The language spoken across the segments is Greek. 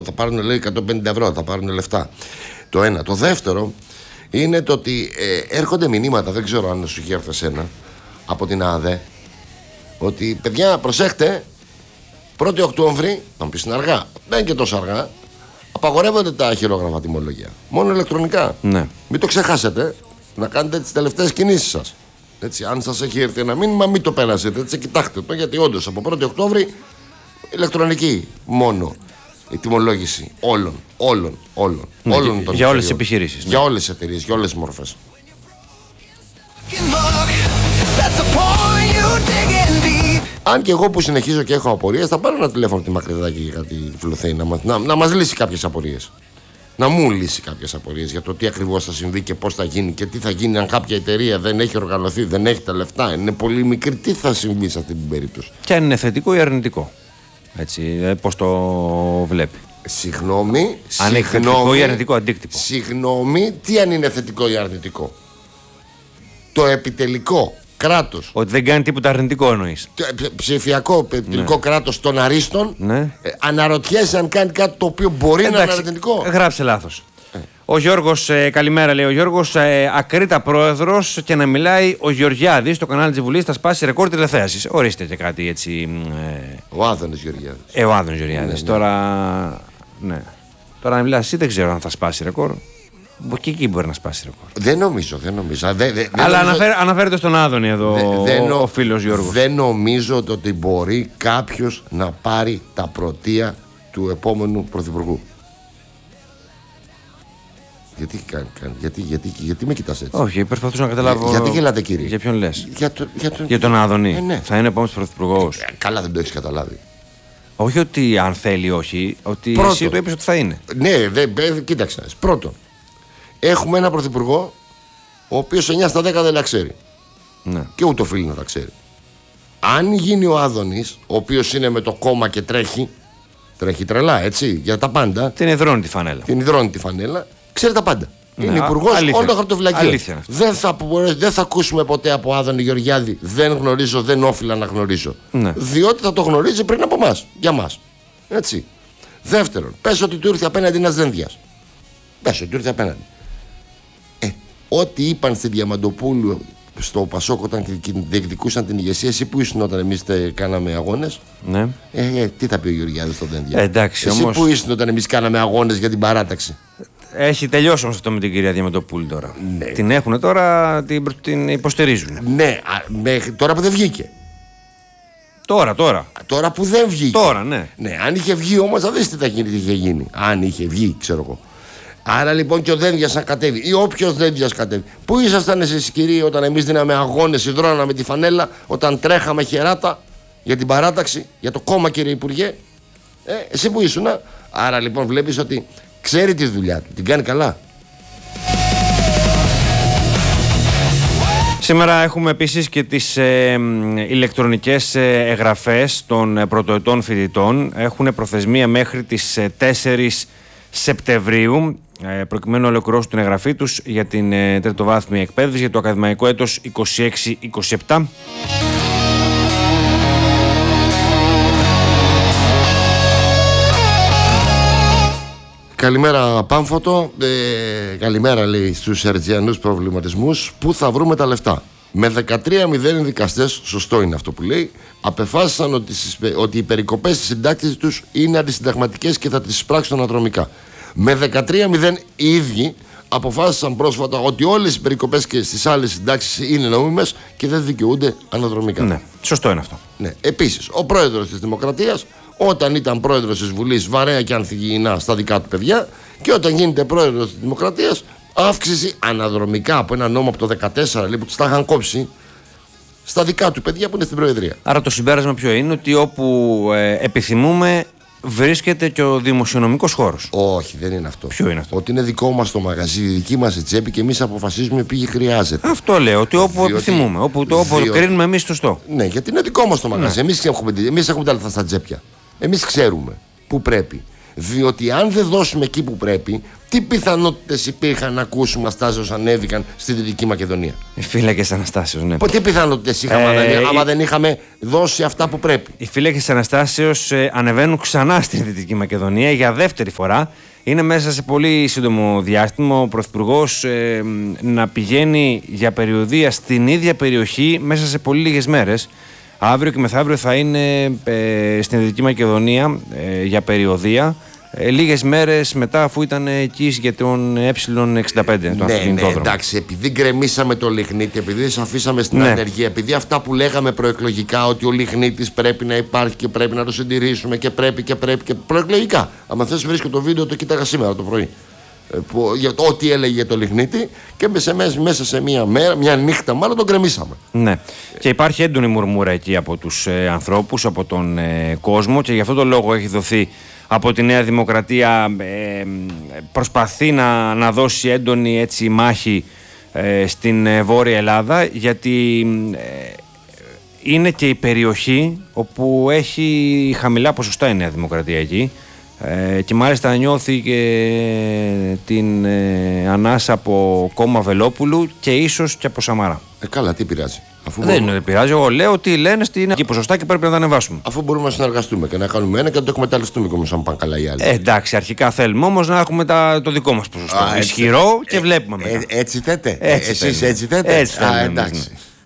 Θα πάρουν, λέει, 150 ευρώ, θα πάρουν λεφτά. Το ένα. Το δεύτερο είναι το ότι έρχονται μηνύματα, δεν ξέρω αν σου είχε έρθει εσένα, από την ΑΔΕ, ότι παιδιά, προσέχτε, 1η Οκτώβρη, θα μου πεις είναι αργά, δεν είναι και τόσο αργά, απαγορεύονται τα χειρόγραφα τιμολόγια. Μόνο ηλεκτρονικά. Ναι. Μην το ξεχάσετε να κάνετε τις τελευταίες κινήσεις σας. Έτσι, αν σας έχει έρθει ένα μήνυμα, μην το πέρασετε. Έτσι, κοιτάξτε το, γιατί όντως από 1η Οκτώβρη ηλεκτρονική μόνο η τιμολόγηση όλων Ναι, των για όλες τις επιχειρήσεις. Για όλες τις εταιρείες, για όλες τις μορφές. Αν και εγώ που συνεχίζω και έχω απορίες, θα πάρω ένα τηλέφωνο τη Μακρυδάκη για κάτι φιλοθέη να μας λύσει κάποιες απορίες. Να μου λύσει κάποιες απορίες για το τι ακριβώς θα συμβεί και πώς θα γίνει και τι θα γίνει αν κάποια εταιρεία δεν έχει οργανωθεί, δεν έχει τα λεφτά, είναι πολύ μικρή. Τι θα συμβεί σε αυτή την περίπτωση. Και αν είναι θετικό ή αρνητικό. Έτσι, πώς το βλέπει. Συγγνώμη. Αν έχει θετικό ή αρνητικό αντίκτυπο. Συγγνώμη, τι αν είναι θετικό ή αρνητικό. Το επιτελικό κράτος. Ότι δεν κάνει τίποτα αρνητικό εννοείς. Ψηφιακό επιτελικό κράτος των αρίστων. Ναι. Αναρωτιέσαι αν κάνει κάτι το οποίο μπορεί να είναι αρνητικό. Γράψε λάθος. Ο Γιώργος, καλημέρα, λέει ο Γιώργος, ακρίτα πρόεδρος και να μιλάει ο Γεωργιάδης στο κανάλι της Βουλής θα σπάσει ρεκόρ τηλεθέασης. Ορίστε και κάτι έτσι. Ο Άδωνης Γεωργιάδης. Ο Άδωνης Γεωργιάδης. Τώρα. Ναι. Τώρα να μιλάς εσύ δεν ξέρω αν θα σπάσει ρεκόρ. Και εκεί μπορεί να σπάσει ρεκόρ. Δεν νομίζω. Αλλά αναφέρεται στον Άδωνη εδώ ο φίλος Γιώργος. Δεν νομίζω ότι μπορεί κάποιος να πάρει τα πρωτεία του επόμενου πρωθυπουργού. Γιατί με κοιτάς έτσι. Όχι, προσπαθούσα να καταλάβω. Γιατί γελάτε, κύριε. Για ποιον λες. Για τον Άδωνη. Ναι. Θα είναι επόμενος πρωθυπουργός. Καλά, δεν το έχεις καταλάβει. Όχι ότι αν θέλει, όχι. Ότι εσύ το είπες ότι θα είναι. Ναι, κοίταξε. Πρώτον, έχουμε ένα πρωθυπουργό ο οποίος 9 στα 10 δεν τα ξέρει. Ναι. Και ούτε οφείλει να τα ξέρει. Αν γίνει ο Άδωνης, ο οποίος είναι με το κόμμα και τρέχει τρελά, έτσι, για τα πάντα. Την υδρώνει τη φανέλα. Ξέρει τα πάντα. Ναι, είναι υπουργός όλο το χαρτοφυλακείο. Δεν θα ακούσουμε ποτέ από Άδωνη Γεωργιάδη δεν γνωρίζω, δεν όφιλα να γνωρίζω. Ναι. Διότι θα το γνωρίζει πριν από εμάς, για μας. Έτσι. Δεύτερον, πες ότι του ήρθε απέναντι ένας Δένδιας. Πες ότι του ήρθε απέναντι. Ό,τι είπαν στη Διαμαντοπούλου στο Πασόκ όταν διεκδικούσαν την ηγεσία, εσύ που ήσουν όταν εμείς κάναμε αγώνες. Ναι. Τι θα πει ο Γεωργιάδης στον Δένδια. Εντάξει, εσύ όμως... που ήσουν όταν εμείς κάναμε αγώνες για την παράταξη. Έχει τελειώσει όμως αυτό με την κυρία Διαμαντοπούλου τώρα. Ναι. Την έχουν τώρα, την υποστηρίζουν. Ναι, τώρα που δεν βγήκε. Τώρα που δεν βγήκε. Τώρα, ναι. Ναι, αν είχε βγει όμως θα δεις τι είχε γίνει. Αν είχε βγει, ξέρω εγώ. Άρα λοιπόν και ο Δένδιας να κατέβει ή όποιος Δένδιας κατέβει. Πού ήσασταν εσείς, κύριοι, όταν εμείς δίναμε αγώνες, υδρώναμε τη φανέλα, όταν τρέχαμε χεράτα για την παράταξη, για το κόμμα, κύριε Υπουργέ. Εσύ που ήσουνα. Άρα λοιπόν βλέπεις ότι ξέρει τη δουλειά του, την κάνει καλά. Σήμερα έχουμε επίσης και τις ηλεκτρονικές εγγραφές των πρωτοετών φοιτητών. Έχουν προθεσμία μέχρι τις 4 Σεπτεμβρίου προκειμένου να ολοκληρώσουν την εγγραφή τους για την τριτοβάθμια εκπαίδευση για το ακαδημαϊκό έτος 26-27. Καλημέρα Πάμφωτο, καλημέρα λέει στους ερτζιανούς προβληματισμούς. Πού θα βρούμε τα λεφτά. Με 13-0 οι δικαστές, σωστό είναι αυτό που λέει, απεφάσισαν ότι οι περικοπές της συντάκτησης τους είναι αντισυνταγματικές και θα τις εισπράξουν αναδρομικά. Με 13-0 οι ίδιοι αποφάσισαν πρόσφατα ότι όλες οι περικοπές και στις άλλες συντάξεις είναι νόμιμες και δεν δικαιούνται αναδρομικά. Ναι, σωστό είναι αυτό. Ναι. Επίσης, ο πρόεδρος της Δημοκρατίας, όταν ήταν πρόεδρος της Βουλής, βαρέα και ανθυγιεινά στα δικά του παιδιά, και όταν γίνεται πρόεδρος της Δημοκρατίας, αύξηση αναδρομικά από ένα νόμο από το 2014 που τους τα είχαν κόψει στα δικά του παιδιά που είναι στην Προεδρία. Άρα το συμπέρασμα ποιο είναι, ότι όπου επιθυμούμε βρίσκεται και ο δημοσιονομικός χώρος. Όχι, δεν είναι αυτό. Ποιο είναι αυτό? Ότι είναι δικό μας το μαγαζί, δική μας η τσέπη και εμείς αποφασίζουμε πήγε χρειάζεται. Αυτό λέω, ότι όπου επιθυμούμε, όπου κρίνουμε εμείς σωστό. Ναι, γιατί είναι δικό μας το μαγαζί. Ναι. Εμείς έχουμε τα λεφτά στα τσέπια. Εμείς ξέρουμε πού πρέπει. Διότι αν δεν δώσουμε εκεί που πρέπει, τι πιθανότητες υπήρχαν να ακούσουμε Αναστάσεως ανέβηκαν στη Δυτική Μακεδονία? Οι φύλακες Αναστάσεως, ναι. Τι πιθανότητες είχαμε άμα δεν είχαμε δώσει αυτά που πρέπει? Οι φύλακες Αναστάσεως ανεβαίνουν ξανά στη Δυτική Μακεδονία για δεύτερη φορά. Είναι μέσα σε πολύ σύντομο διάστημα ο Πρωθυπουργός να πηγαίνει για περιοδεία στην ίδια περιοχή μέσα σε πολύ λίγες μέρες. Αύριο και μεθαύριο θα είναι στην Δυτική Μακεδονία για περιοδεία. Λίγες μέρες μετά, αφού ήταν εκεί για τον Ε65. Ναι, εντάξει, επειδή γκρεμίσαμε το Λιχνίτη, επειδή σας αφήσαμε στην ανεργία, επειδή αυτά που λέγαμε προεκλογικά ότι ο Λιχνίτης πρέπει να υπάρχει και πρέπει να το συντηρήσουμε και πρέπει και προεκλογικά. Αν θες, βρίσκω το βίντεο, το κοίταγα σήμερα το πρωί. Για το ό,τι έλεγε το Λιχνίτη και μέσα σε μια νύχτα μάλλον τον γκρεμίσαμε. Ναι. Και υπάρχει έντονη μουρμούρα εκεί από τους ανθρώπους, από τον κόσμο, και γι' αυτό το λόγο έχει δοθεί από τη Νέα Δημοκρατία, προσπαθεί να δώσει έντονη έτσι μάχη στην Βόρεια Ελλάδα, γιατί είναι και η περιοχή όπου έχει χαμηλά ποσοστά η Νέα Δημοκρατία εκεί, και μάλιστα νιώθει και την ανάσα από κόμμα Βελόπουλου και ίσως και από Σαμαρά. Καλά, τι πειράζει? Δεν είναι πειράζει. Εγώ λέω ότι λένε στην εκεί ποσοστά και πρέπει να τα ανεβάσουμε. Αφού μπορούμε να συνεργαστούμε και να κάνουμε ένα και να το εκμεταλλευτούμε όμως αν πάνε καλά οι άλλοι. Εντάξει, αρχικά θέλουμε όμως να έχουμε το δικό μας ποσοστό. Ισχυρό και βλέπουμε μετά. Έτσι θέτε. Εσείς έτσι θέτε. Έτσι θέλουμε. Εντάξει.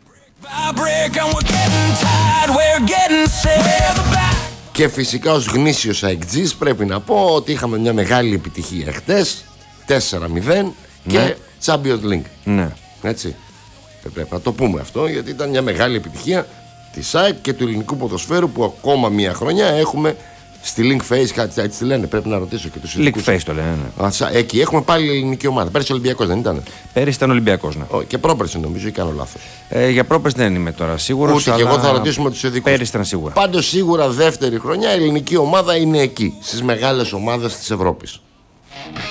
Και φυσικά ως γνήσιος αεκτζής πρέπει να πω ότι είχαμε μια μεγάλη επιτυχία χτες, 4-0 και Champions League. Ναι. Έτσι. Πρέπει να το πούμε αυτό, γιατί ήταν μια μεγάλη επιτυχία της ΑΕΚ και του ελληνικού ποδοσφαίρου, που ακόμα μια χρονιά έχουμε στη Link Face, κάτι έτσι τη λένε, πρέπει να ρωτήσω και τους ελληνικούς. Link Face το λένε, ναι. Εκεί έχουμε πάλι ελληνική ομάδα. Πέρυσι Ολυμπιακός δεν ήταν? Πέρυσι ήταν Ολυμπιακός, ναι. Και πρόπερσι νομίζω, ή κάνω λάθος? Για πρόπερσι δεν είμαι τώρα σίγουρος. Ούτε και εγώ, θα ρωτήσουμε τους ειδικούς. Πέρυσι ήταν σίγουρα. Πάντως σίγουρα δεύτερη χρονιά η ελληνική ομάδα είναι εκεί, στις μεγάλες ομάδες της Ευρώπης.